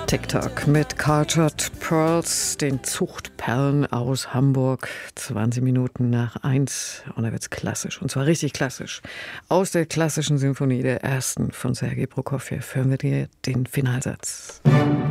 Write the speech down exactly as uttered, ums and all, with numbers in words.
TikTok mit Cultured Pearls, den Zuchtperlen aus Hamburg. zwanzig Minuten nach eins und da wird's klassisch. Und zwar richtig klassisch. Aus der klassischen Symphonie der ersten von Sergei Prokofjew hören wir dir den Finalsatz.